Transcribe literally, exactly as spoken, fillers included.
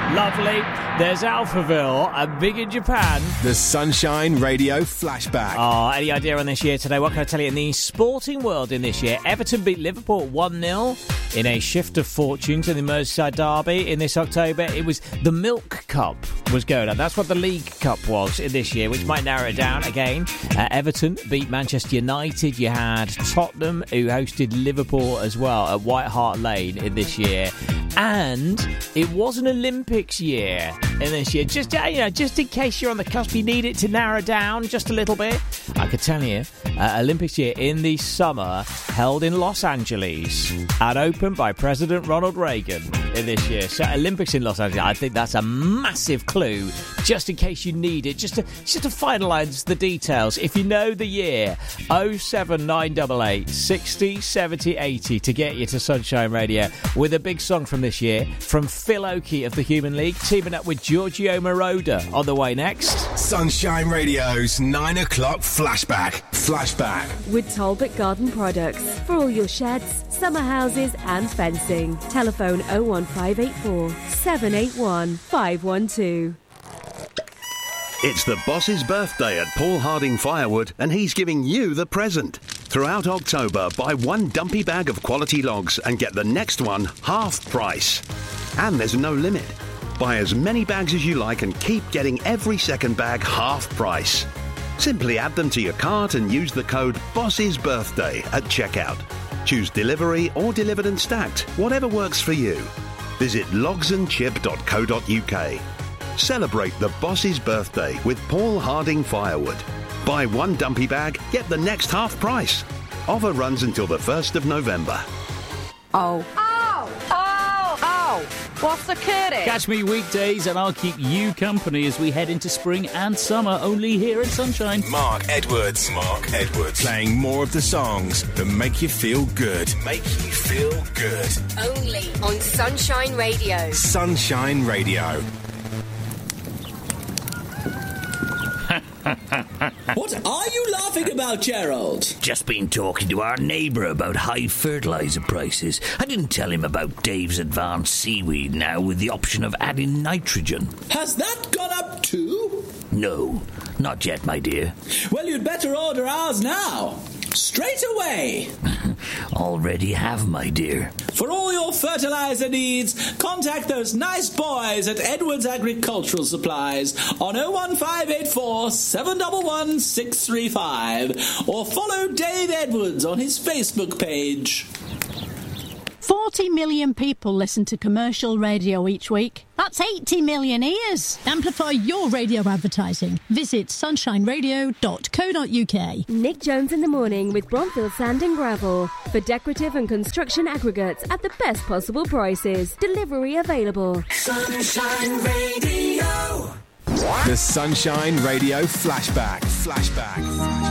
Lovely. There's Alphaville and Big in Japan. The Sunshine Radio Flashback. Oh, any idea on this year today? What can I tell you? In the sporting world in this year, Everton beat Liverpool one nil in a shift of fortunes in the Merseyside derby in this October. It was the Milk Cup was going on. That's what the League Cup was in this year, which might narrow it down again. Uh, Everton beat Manchester United. You had Tottenham, who hosted Liverpool as well at White Hart Lane in this year. And it was an Olympics year in this year. Just, you know, just in case you're on the cusp, you need it to narrow down just a little bit. I could tell you, uh, Olympics year in the summer, held in Los Angeles and opened by President Ronald Reagan in this year. So Olympics in Los Angeles, I think that's a massive clue, just in case you need it, just to just to finalise the details. If you know the year, oh seven nine eight eight, sixty, seventy, eighty to get you to Sunshine Radio with a big song from this year from Phil Oakey of the Human League, teaming up with Giorgio Moroder on the way next. Sunshine Radio's nine o'clock flashback. Flashback. With Talbot Garden Products. For all your sheds, summer houses and fencing. Telephone oh one five eight four, seven eight one, five one two. It's the boss's birthday at Paul Harding Firewood, and he's giving you the present. Throughout October, buy one dumpy bag of quality logs and get the next one half price. And there's no limit. Buy as many bags as you like and keep getting every second bag half price. Simply add them to your cart and use the code BOSS'Birthday at checkout. Choose delivery or delivered and stacked, whatever works for you. Visit logs and chip dot co dot uk. Celebrate the boss's birthday with Paul Harding Firewood. Buy one dumpy bag, get the next half price. Offer runs until the first of November. Oh. Oh! Oh! Oh! What's the curry? Catch me weekdays and I'll keep you company as we head into spring and summer, only here at Sunshine. Mark Edwards. Mark Edwards. Playing more of the songs that make you feel good. Make you feel good. Only on Sunshine Radio. Sunshine Radio. What are you laughing about, Gerald? Just been talking to our neighbour about high fertiliser prices. I didn't tell him about Dave's Advanced Seaweed now with the option of adding nitrogen. Has that gone up too? No, not yet, my dear. Well, you'd better order ours now. Straight away. Already have, my dear. For all your fertiliser needs, contact those nice boys at Edwards Agricultural Supplies on oh one five eight four, seven one one, six three five or follow Dave Edwards on his Facebook page. forty million people listen to commercial radio each week. That's eighty million ears. Amplify your radio advertising. Visit sunshine radio dot co dot uk. Nick Jones in the morning with Bronfield Sand and Gravel. For decorative and construction aggregates at the best possible prices. Delivery available. Sunshine Radio. The Sunshine Radio Flashback. Flashback.